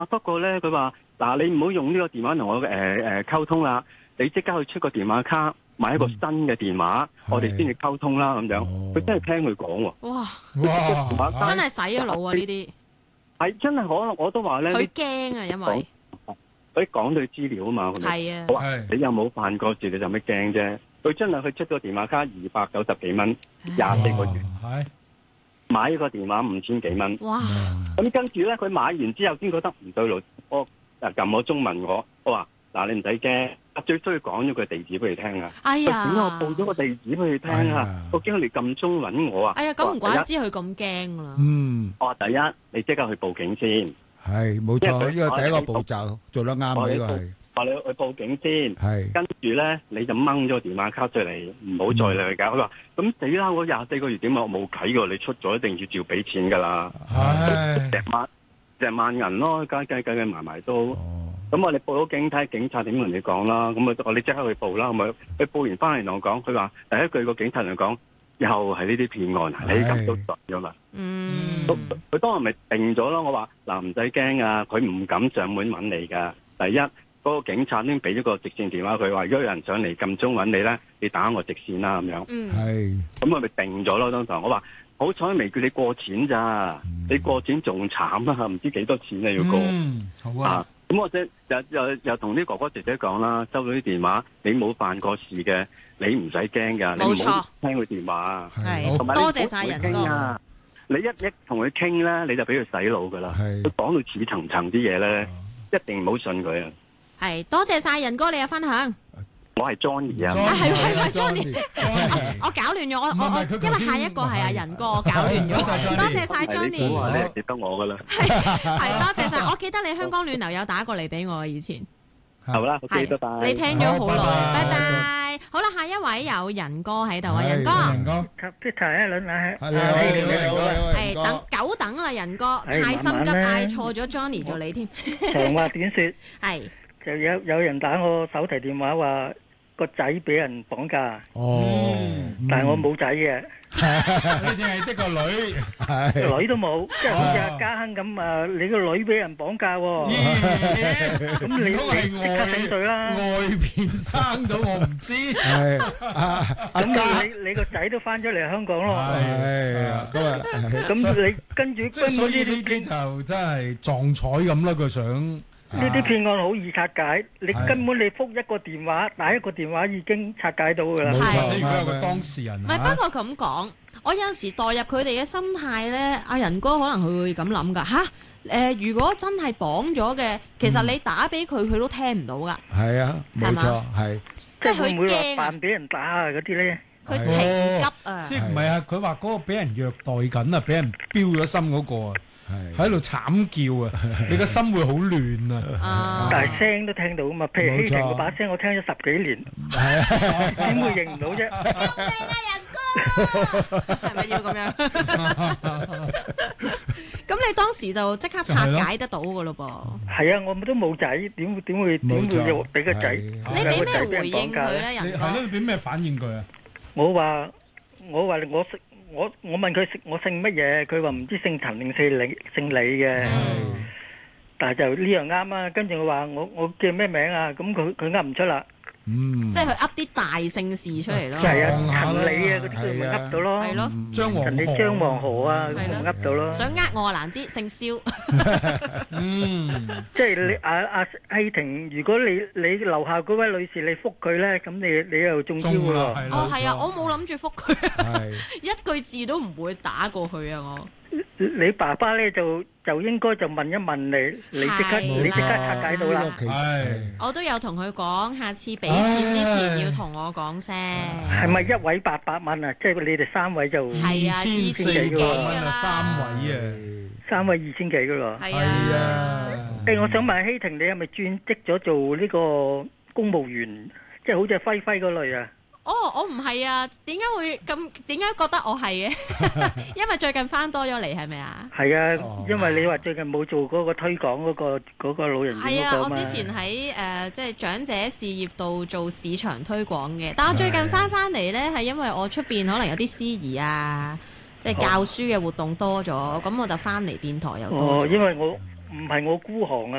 不過咧佢話嗱，你唔好用呢個電話同我溝通啦，你即刻去出個電話卡。買一個新嘅電話，我哋先至溝通啦咁樣。佢真係聽佢講喎。 哇！真係洗咗腦啊！呢啲係真係可能我都話咧。 佢驚啊，因為佢講對資料啊嘛。 係啊。 好啊，你有冇犯過事？你就咩驚啫？佢真係佢出咗電話卡290幾蚊，24個月。係買一個電話5000幾蚊。哇！咁跟住咧，佢買完之後先覺得唔對路，我撳我中文我話嗱，你唔使驚。最需要講咗個地址俾你聽啊！ 哎呀， 點解我報咗個地址俾你聽啊？我驚你撳鐘揾我啊！ 哎呀，咁唔怪得知佢咁驚啦。 我話第一，你即刻去報警先。 係冇錯，呢個第一個步驟做得啱，呢個係。 話你去報警先。係。跟住咧，你就掹咗個電話卡出嚟，唔好再嚟搞。佢話：咁死啦！我24個月點啊？我冇計㗎，你出咗一定要照俾錢㗎啦。係。成萬銀咯，計埋都。咁我哋報咗警，睇警察點同你講啦。咁我哋即刻去報啦。咁咪佢報完翻嚟同我講，佢話第一句個警察同佢講，又係呢啲騙案，你咁都信咗啦。佢當日咪定咗咯。我話嗱，唔使驚啊，佢唔敢上門揾你噶。第一，嗰個警察已經俾咗個直線電話佢，話如果有人上嚟撳鐘揾你咧，你打我直線啦咁樣。係。咁我咪定咗咯。當時我話好彩未叫你過錢咋，你過錢仲慘啦，唔知幾多錢你要過。好啊。咁我即又同啲哥哥姐姐講啦，收到啲電話，你冇犯過事嘅，你唔使驚噶，你唔好聽佢電話。係， 多謝晒人哥。 你一同佢傾咧，你就俾佢洗腦噶啦。佢講到似層層啲嘢咧，一定唔好信佢啊。 係，多謝晒人哥你嘅分享。 我係 Johnny 啊， 係 Johnny，我搞亂咗，我因為下一個係阿仁哥，我搞亂咗。多謝晒 Johnny， 你係記得我噶啦。 係多謝晒，我記得你香港暖流有打過嚟俾我以前。 好啦，係，拜拜。 你聽咗好耐，拜拜。好啦，下一位有仁哥喺度啊，仁哥。 Peter 一輪啊， 係等久等啦，仁哥，太心急嗌錯咗 Johnny 做你添。 長話短說， 係就有人打我手提電話話個仔俾人綁架，但係我冇仔嘅， 你淨係得個女， 個女都冇，即係好似阿家亨咁啊！你個女俾人綁架喎，咁你即刻死罪啦！ 外邊生咗我唔知， 咁你個仔都翻咗嚟香港咯， 係啊， 咁你跟住根本呢啲就真係撞彩咁啦，佢想。 呢啲騙案好易拆解，你根本你覆一個電話，打一個電話已經拆解到噶啦。 或者如果有個當事人， 唔係，不過咁講，我有陣時代入佢哋嘅心態咧，阿仁哥可能佢會咁諗噶吓。如果真係綁咗嘅，其實你打俾佢，佢都聽唔到噶。係啊，冇錯，係。 即係佢驚扮俾人打啊嗰啲咧。 佢情急啊！ 即係唔係啊？佢話嗰個俾人虐待緊啊，俾人標咗心嗰個啊。喺度慘叫啊！你個心會好亂啊！ 但係聲都聽到啊嘛，譬如希婷嗰把聲，我聽咗10幾年，點會認唔到啫？ 救命啊，仁哥！係咪要咁樣？咁你當時就即刻拆解得到噶咯噃？ 係啊，我都冇仔，點會要俾個仔？ 你俾咩回應佢咧，仁哥？ 係咯，你俾咩反應佢啊？ 我話我問佢我姓乜嘢，佢話唔知姓陳定姓李嘅，但係就呢樣啱啊。跟住我話我叫咩名啊？咁佢噏唔出啦。 即係佢噏啲大姓氏出嚟咯。 係啊，陳李啊嗰啲咪噏到咯。 係咯， 陳李張黃河啊，咁咪噏到咯。 想我難啲，姓蕭。 即係你阿希婷，如果你樓下嗰位女士你覆佢咧，咁你又中招喎。 哦，係啊，我冇諗住覆佢，一句字都唔會打過去啊！我你爸爸咧就應該就問一問你即刻拆解到啦。 我都有同佢講，下次俾錢之前要同我講聲。 係咪一位800蚊啊？即係你哋3位就 2400幾蚊啊！3位啊 ，3位2000幾噶咯。 係啊。 我想問希婷，你係咪轉職咗做呢個公務員？即係好似輝輝嗰類啊？ 哦，我唔係啊，點解會咁？點解覺得我係嘅？因為最近翻多咗嚟，係咪啊？ 係啊，因為你話最近冇做嗰個推廣嗰個老人院嗰個嘛。係啊， 我之前喺即係長者事業度做市場推廣嘅，但我最近翻嚟咧，係因為我出邊可能有啲司儀啊，即係教書嘅活動多咗，咁我就翻嚟電台又多咗。 因為唔係我孤寒啊。